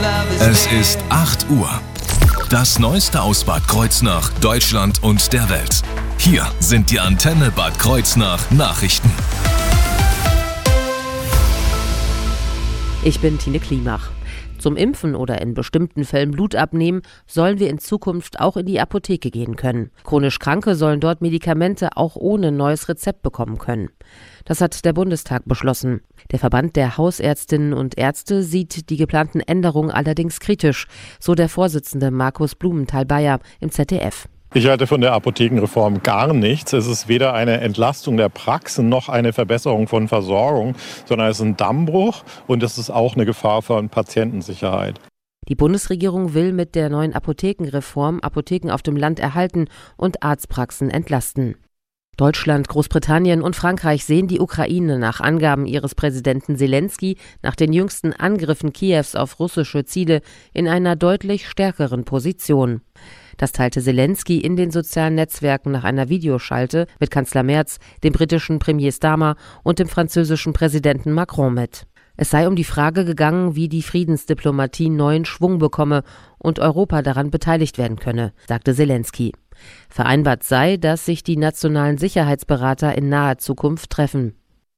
Es ist 8 Uhr. Das Neueste aus Bad Kreuznach, Deutschland und der Welt. Hier sind die Antenne Bad Kreuznach Nachrichten. Ich bin Tine Klimach. Zum Impfen oder in bestimmten Fällen Blut abnehmen, sollen wir in Zukunft auch in die Apotheke gehen können. Chronisch Kranke sollen dort Medikamente auch ohne neues Rezept bekommen können. Das hat der Bundestag beschlossen. Der Verband der Hausärztinnen und Ärzte sieht die geplanten Änderungen allerdings kritisch, so der Vorsitzende Markus Blumenthal-Bayer im ZDF. Ich halte von der Apothekenreform gar nichts. Es ist weder eine Entlastung der Praxen noch eine Verbesserung von Versorgung, sondern es ist ein Dammbruch und es ist auch eine Gefahr für Patientensicherheit. Die Bundesregierung will mit der neuen Apothekenreform Apotheken auf dem Land erhalten und Arztpraxen entlasten. Deutschland, Großbritannien und Frankreich sehen die Ukraine nach Angaben ihres Präsidenten Selensky nach den jüngsten Angriffen Kiews auf russische Ziele in einer deutlich stärkeren Position. Das teilte Selensky in den sozialen Netzwerken nach einer Videoschalte mit Kanzler Merz, dem britischen Premier Starmer und dem französischen Präsidenten Macron mit. Es sei um die Frage gegangen, wie die Friedensdiplomatie neuen Schwung bekomme und Europa daran beteiligt werden könne, sagte Selensky. Vereinbart sei, dass sich die nationalen Sicherheitsberater in naher Zukunft treffen.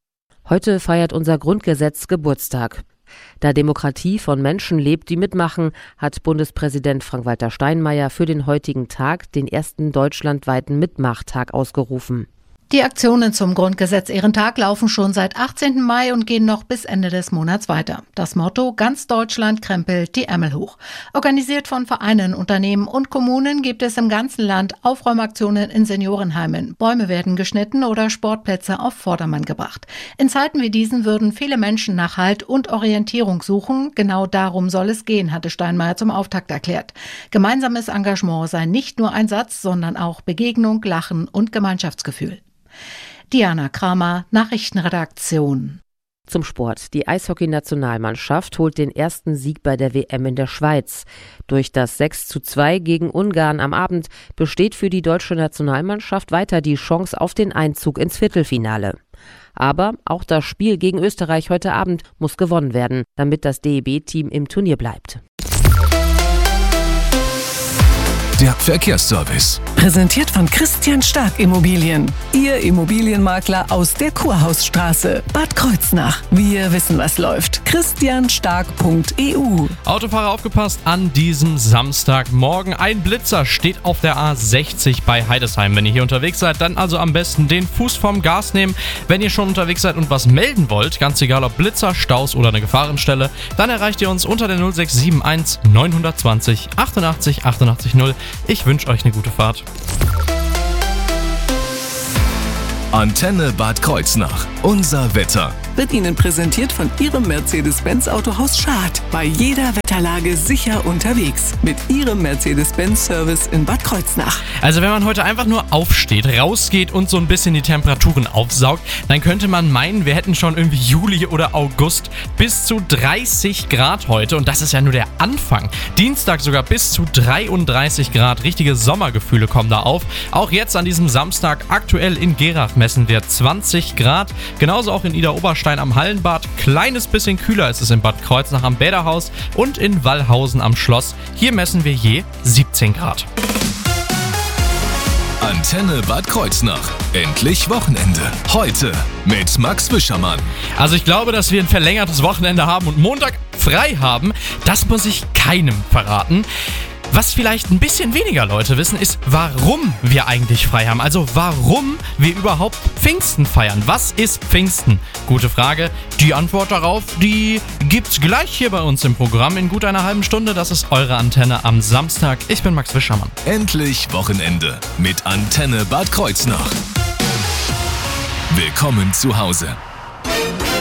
Heute feiert unser Grundgesetz Geburtstag. Da Demokratie von Menschen lebt, die mitmachen, hat Bundespräsident Frank-Walter Steinmeier für den heutigen Tag den ersten deutschlandweiten Mitmachtag ausgerufen. Die Aktionen zum Grundgesetz-Ehrentag laufen schon seit 18. Mai und gehen noch bis Ende des Monats weiter. Das Motto: Ganz Deutschland krempelt die Ärmel hoch. Organisiert von Vereinen, Unternehmen und Kommunen gibt es im ganzen Land Aufräumaktionen in Seniorenheimen. Bäume werden geschnitten oder Sportplätze auf Vordermann gebracht. In Zeiten wie diesen würden viele Menschen nach Halt und Orientierung suchen. Genau darum soll es gehen, hatte Steinmeier zum Auftakt erklärt. Gemeinsames Engagement sei nicht nur ein Satz, sondern auch Begegnung, Lachen und Gemeinschaftsgefühl. Diana Kramer, Nachrichtenredaktion. Zum Sport. Die Eishockey-Nationalmannschaft holt den ersten Sieg bei der WM in der Schweiz. Durch das 6:2 gegen Ungarn am Abend besteht für die deutsche Nationalmannschaft weiter die Chance auf den Einzug ins Viertelfinale. Aber auch das Spiel gegen Österreich heute Abend muss gewonnen werden, damit das DEB-Team im Turnier bleibt. Der Verkehrsservice. Präsentiert von Christian Stark Immobilien. Ihr Immobilienmakler aus der Kurhausstraße, Bad Kreuznach. Wir wissen, was läuft. christianstark.eu. Autofahrer, aufgepasst an diesem Samstagmorgen. Ein Blitzer steht auf der A60 bei Heidesheim. Wenn ihr hier unterwegs seid, dann also am besten den Fuß vom Gas nehmen. Wenn ihr schon unterwegs seid und was melden wollt, ganz egal ob Blitzer, Staus oder eine Gefahrenstelle, dann erreicht ihr uns unter der 0671 920 88 88 0. Ich wünsche euch eine gute Fahrt. Antenne Bad Kreuznach. Unser Wetter. Wird Ihnen präsentiert von Ihrem Mercedes-Benz Autohaus Schad. Bei jeder Wetterlage sicher unterwegs. Mit Ihrem Mercedes-Benz-Service in Bad Kreuznach. Also wenn man heute einfach nur aufsteht, rausgeht und so ein bisschen die Temperaturen aufsaugt, dann könnte man meinen, wir hätten schon irgendwie Juli oder August. Bis zu 30 Grad heute und das ist ja nur der Anfang. Dienstag sogar bis zu 33 Grad. Richtige Sommergefühle kommen da auf. Auch jetzt an diesem Samstag aktuell in Gerach messen wir 20 Grad. Genauso auch in Idar-Oberstein am Hallenbad. Kleines bisschen kühler ist es in Bad Kreuznach am Bäderhaus und in Wallhausen am Schloss. Hier messen wir je 17 Grad. Antenne Bad Kreuznach. Endlich Wochenende. Heute mit Max Wischermann. Also ich glaube, dass wir ein verlängertes Wochenende haben und Montag frei haben. Das muss ich keinem verraten. Was vielleicht ein bisschen weniger Leute wissen, ist, warum wir eigentlich frei haben. Also warum wir überhaupt Pfingsten feiern. Was ist Pfingsten? Gute Frage. Die Antwort darauf, die gibt's gleich hier bei uns im Programm in gut einer halben Stunde. Das ist eure Antenne am Samstag. Ich bin Max Wischermann. Endlich Wochenende mit Antenne Bad Kreuznach. Willkommen zu Hause.